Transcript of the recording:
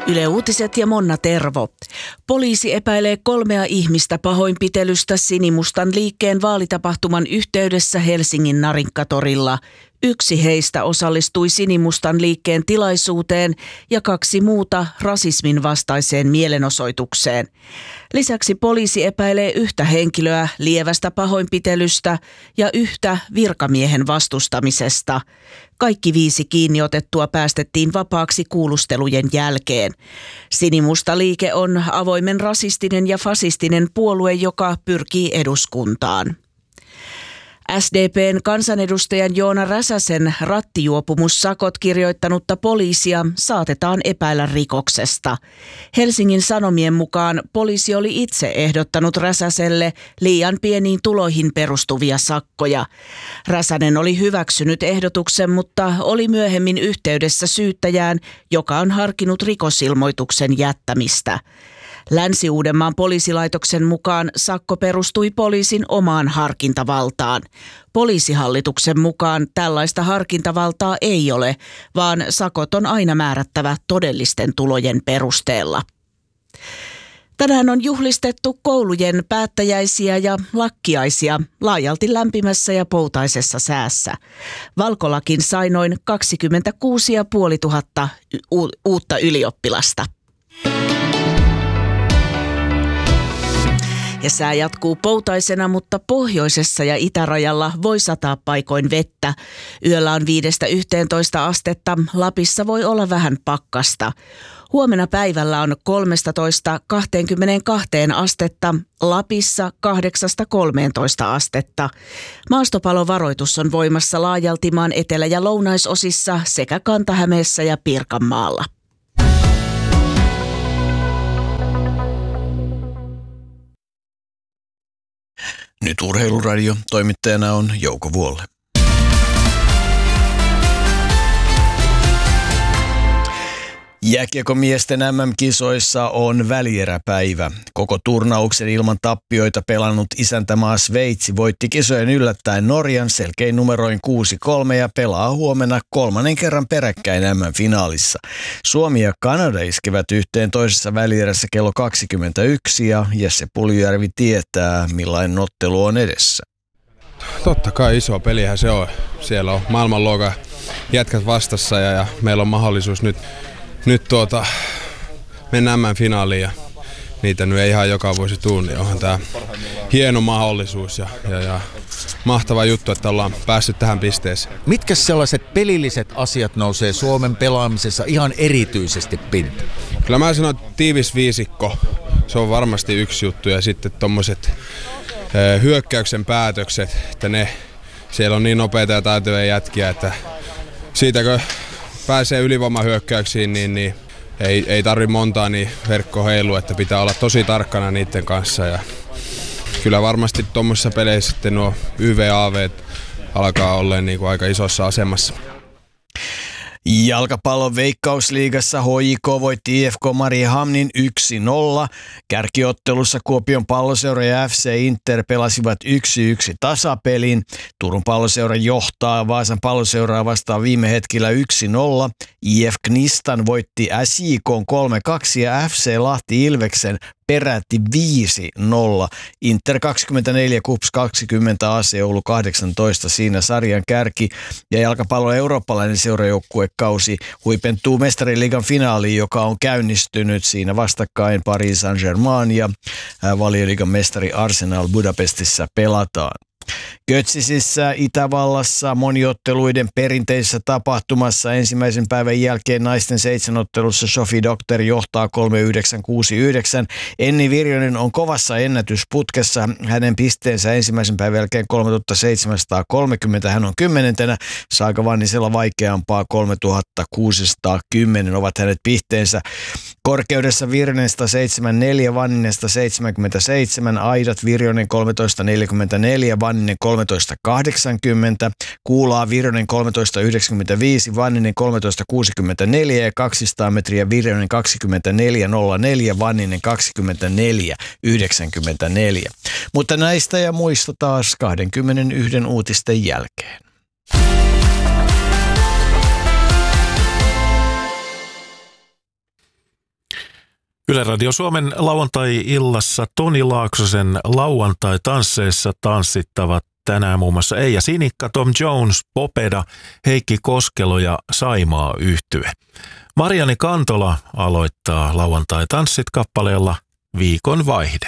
Yle Uutiset ja Monna Tervo. Poliisi epäilee 3 ihmistä pahoinpitelystä Sinimustan liikkeen vaalitapahtuman yhteydessä Helsingin Narinkkatorilla. 1 heistä osallistui Sinimustan liikkeen tilaisuuteen ja 2 muuta rasismin vastaiseen mielenosoitukseen. Lisäksi poliisi epäilee 1 henkilöä lievästä pahoinpitelystä ja 1 virkamiehen vastustamisesta. Kaikki 5 kiinniotettua päästettiin vapaaksi kuulustelujen jälkeen. Sinimusta liike on avoimen rasistinen ja fasistinen puolue, joka pyrkii eduskuntaan. SDP:n kansanedustajan Joona Räsäsen rattijuopumussakot kirjoittanutta poliisia saatetaan epäillä rikoksesta. Helsingin Sanomien mukaan poliisi oli itse ehdottanut Räsäselle liian pieniin tuloihin perustuvia sakkoja. Räsänen oli hyväksynyt ehdotuksen, mutta oli myöhemmin yhteydessä syyttäjään, joka on harkinnut rikosilmoituksen jättämistä. Länsi-Uudenmaan poliisilaitoksen mukaan sakko perustui poliisin omaan harkintavaltaan. Poliisihallituksen mukaan tällaista harkintavaltaa ei ole, vaan sakot on aina määrättävä todellisten tulojen perusteella. Tänään on juhlistettu koulujen päättäjäisiä ja lakkiaisia laajalti lämpimässä ja poutaisessa säässä. Valkolakin sai noin 26 500 uutta ylioppilasta. Ja sää jatkuu poutaisena, mutta pohjoisessa ja itärajalla voi sataa paikoin vettä. Yöllä on 5–11 astetta, Lapissa voi olla vähän pakkasta. Huomenna päivällä on 13–22 astetta, Lapissa 8–13 astetta. Maastopalovaroitus on voimassa laajalti maan etelä- ja lounaisosissa sekä Kanta-Hämeessä ja Pirkanmaalla. Nyt Urheiluradio. Toimittajana on Jouko Vuolle. Jääkiekkomiesten MM-kisoissa on välieräpäivä. Koko turnauksen ilman tappioita pelannut isäntämaa Sveitsi voitti kisojen yllättäen Norjan selkein numeroin 6-3 ja pelaa huomenna 3. kerran peräkkäin MM-finaalissa. Suomi ja Kanada iskevät yhteen toisessa välierässä kello 21 ja Jesse Puljujärvi tietää, millainen ottelu on edessä. Totta kai iso pelihän se on. Siellä on maailmanluokan jätkät vastassa ja meillä on mahdollisuus nyt mennään MM-finaaliin ja niitä nyt ei ihan joka vuosi tule, niin onhan tämä hieno mahdollisuus ja mahtava juttu, että ollaan päässyt tähän pisteeseen. Mitkä sellaiset pelilliset asiat nousee Suomen pelaamisessa ihan erityisesti pintaan? Kyllä mä sanon, että tiivis viisikko, se on varmasti yksi juttu ja sitten tommoset hyökkäyksen päätökset, että siellä on niin nopeita ja taitavia jätkiä, että siitäkö pääsee ylivoimahyökkäyksiin, niin ei tarvitse montaa niin verkko heilu, että pitää olla tosi tarkkana niiden kanssa. Ja kyllä varmasti tuommoisissa peleissä sitten nuo YVAV alkaa olla niin kuin aika isossa asemassa. Jalkapallon Veikkausliigassa HJK voitti IFK Mariehamnin 1-0. Kärkiottelussa Kuopion Palloseura ja FC Inter pelasivat 1-1 tasapelin. Turun Palloseura johtaa Vaasan Palloseuraa vastaan viime hetkellä 1-0. IF Knistan voitti SJK 3-2 ja FC Lahti Ilveksen peräti 5-0. Inter 24, KuPS 20, AC Oulu 18 siinä sarjan kärki. Ja jalkapallon eurooppalainen seurajoukkuekausi huipentuu Mestariliigan finaaliin, joka on käynnistynyt siinä vastakkain Paris Saint-Germain ja Valioliigan mestari Arsenal Budapestissa pelataan. Götzisissä Itävallassa moniotteluiden perinteisessä tapahtumassa ensimmäisen päivän jälkeen naisten 7-ottelussa Sophie Doctor johtaa 3-9-6-9. Enni Virjonen on kovassa ennätysputkessa. Hänen pisteensä ensimmäisen päivän jälkeen 3730. Hän on 10. Saaka Vannisella vaikeampaa 3610 ovat hänet pisteensä. Korkeudessa Virjonen 174, Vanninen 177, aidat Virjonen 1344, Vanninen 1380, Kuulaa Virjonen 1395, Vanninen 1364 ja 200 metriä Virjonen 2404, Vanninen 2494. Mutta näistä ja muista taas 21 uutisten jälkeen. Yle Radio Suomen lauantai-illassa Toni Laaksosen lauantai-tansseissa tanssittavat tänään muun muassa Eija Sinikka, Tom Jones, Popeda, Heikki Koskelo ja Saimaa Yhtye. Marianne Kantola aloittaa lauantai-tanssit kappaleella Viikon vaihde.